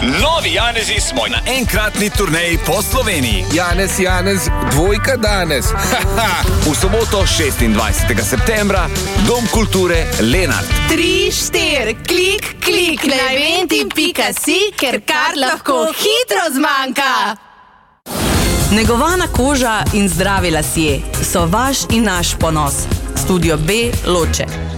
Novi Janezi smo na enkratni turneji po Sloveniji. Janez, dvojka danes. V soboto 26. septembra, Dom kulture Lenart. 3, 4, klik na eventi.si, ker kar lahko hitro zmanjka. Negovana koža in zdravi lasje so vaš in naš ponos. Studio B Loče.